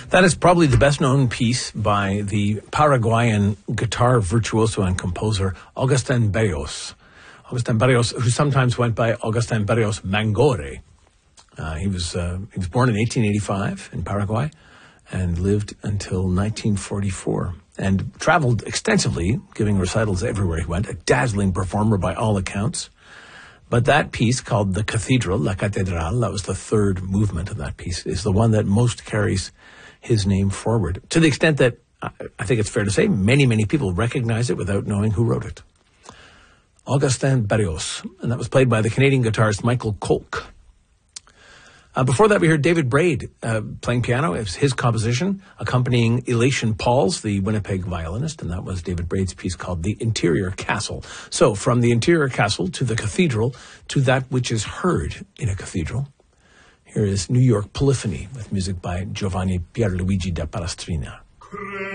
That is probably the best-known piece by the Paraguayan guitar virtuoso and composer Agustin Barrios. Agustin Barrios, who sometimes went by Agustin Barrios Mangore. He was born in 1885 in Paraguay and lived until 1944 and traveled extensively, giving recitals everywhere he went, a dazzling performer by all accounts. But that piece called The Cathedral, La Catedral, that was the third movement of that piece, is the one that most carries his name forward, to the extent that I think it's fair to say many, many people recognize it without knowing who wrote it. Agustin Barrios, and that was played by the Canadian guitarist Michael Kolk. Before that, we heard David Braid playing piano. It was his composition, accompanying Elation Pauls, the Winnipeg violinist, and that was David Braid's piece called The Interior Castle. So, from the interior castle to the cathedral to that which is heard in a cathedral, here is New York Polyphony with music by Giovanni Pierluigi da Palestrina.